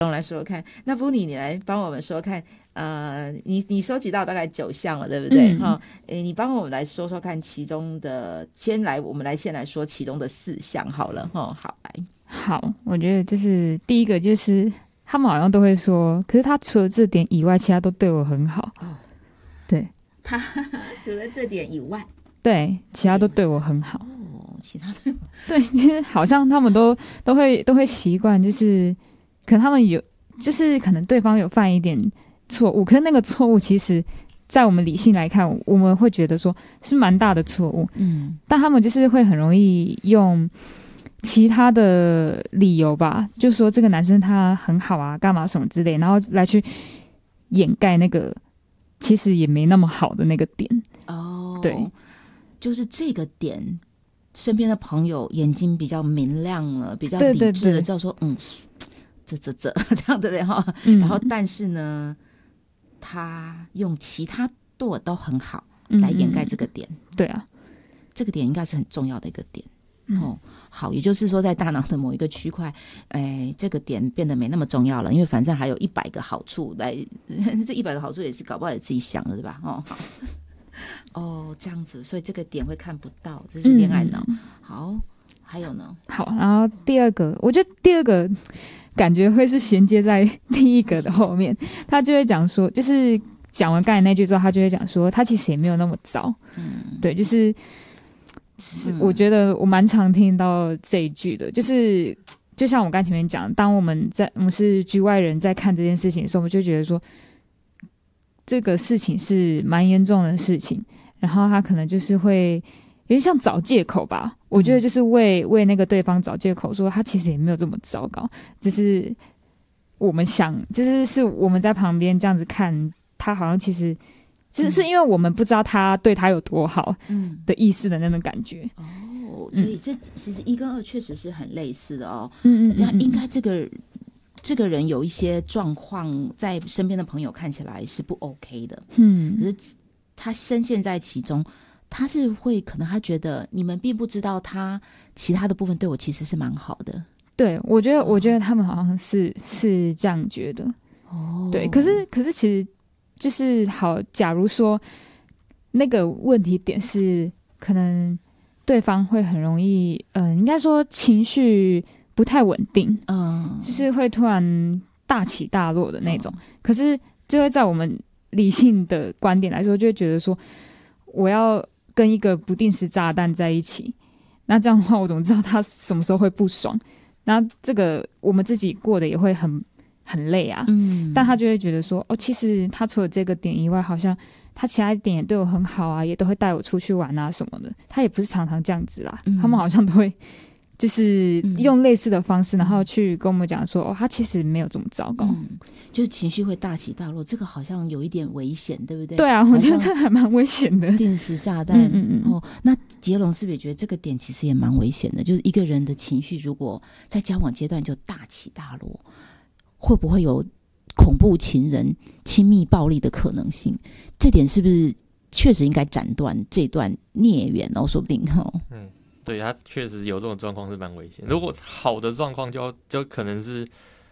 来说说看。那布尼，你来帮我们说看，你收集到大概9项了，对不对？你帮我们来说说看其中的，我们先来说其中的4项好了。好，来。 好，我觉得就是第一个就是他们好像都会说，可是他除了这点以外，其他都对我很好。对， 他除了这点以外， 对，其他都对我很好。 其他对我对，就是好像他们都会习惯，就是可能他们有，就是可能对方有犯一点错误，可是那个错误其实在我们理性来看，我们会觉得说是蛮大的错误。但他们就是会很容易用其他的理由吧，就说这个男生他很好啊，干嘛什么之类，然后来去掩盖那个其实也没那么好的那个点。对， 就是这个点，身边的朋友眼睛比较明亮了，比较理智的，叫说这样对不对？然后但是呢，他用其他都很好来掩盖这个点。 对啊， 这个点应该是很重要的一个点。好，也就是说在大脑的某一个区块，这个点变得没那么重要了，因为反正还有100个好处来，这100个好处也是搞不好也自己想的，对吧？好，这样子，所以这个点会看不到，这是恋爱脑。好，还有呢？ 好，然后第二个，我觉得第二个感觉会是衔接在第一个的后面，他就会讲说，就是讲完刚才那句之后，他就会讲说，他其实也没有那么糟。对，就是我觉得我蛮常听到这一句的，就是就像我刚才前面讲，当我们是局外人在看这件事情的时候，我们就觉得说这个事情是蛮严重的事情，然后他可能就是会有点像找借口吧。我觉得就是为那个对方找借口，说他其实也没有这么糟糕，只是我们想，就是我们在旁边这样子看，他好像其实是因为我们不知道他对他有多好的意思的那种感觉。 所以这其实1跟2确实是很类似的哦。那应该这个人有一些状况，在身边的朋友看起来是不 OK 的。可是他深陷在其中，他是会可能他觉得你们并不知道他其他的部分对我其实是蛮好的。 对，我觉得他们好像是这样觉得。对，可是其实就是好，假如说那个问题点是可能对方会很容易应该说情绪不太稳定，就是会突然大起大落的那种。可是就会在我们理性的观点来说，就会觉得说我要跟一个不定时炸弹在一起，那这样的话我怎么知道他什么时候会不爽？那这个我们自己过得也会很累啊。但他就会觉得说其实他除了这个点以外，好像他其他点也对我很好啊，也都会带我出去玩啊什么的。他也不是常常这样子啦，他们好像都会就是用类似的方式，然后去跟我们讲说他其实没有这么糟糕。 就是情绪会大起大落，这个好像有一点危险，对不对？ 对啊，我觉得这还蛮危险的， 定时炸弹。那杰龙是不是也觉得这个点其实也蛮危险的？就是一个人的情绪如果在交往阶段就大起大落，会不会有恐怖情人、亲密暴力的可能性？这点是不是确实应该斩断这段孽缘哦？说不定对，他确实有这种状况是蛮危险。如果好的状况就可能是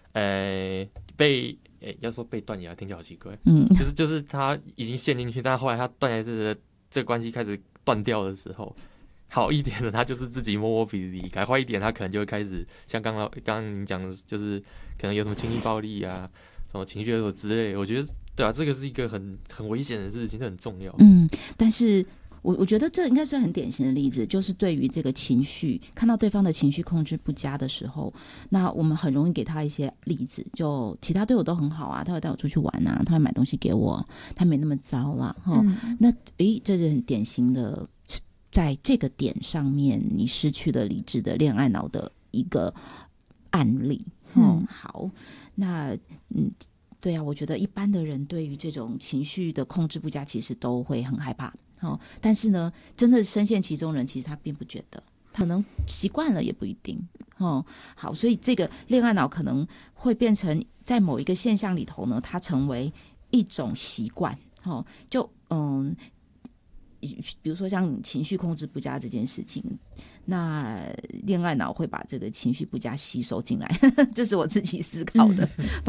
要说被断崖听起来好奇怪。就是他已经陷进去，但后来他断崖这个关系开始断掉的时候，好一点的他就是自己摸摸鼻子离开，坏一点他可能就会开始像刚刚你讲的，就是可能有什么亲密暴力啊，什么情绪勒索之类的。我觉得对啊，这个是一个很危险的事情，这很重要。 但是我觉得这应该是很典型的例子，就是对于这个情绪，看到对方的情绪控制不佳的时候，那我们很容易给他一些例子，就其他对我都很好啊，他会带我出去玩啊，他会买东西给我，他没那么糟啦。那这是很典型的，在这个点上面你失去了理智的恋爱脑的一个案例。好，那对啊，我觉得一般的人对于这种情绪的控制不佳，其实都会很害怕。但是呢，真的深陷其中人，其实他并不觉得，可能习惯了也不一定。好，所以这个恋爱脑可能会变成在某一个现象里头呢，它成为一种习惯。 比如说像情绪控制不佳这件事情，那恋爱脑会把这个情绪不佳吸收进来，这是我自己思考的。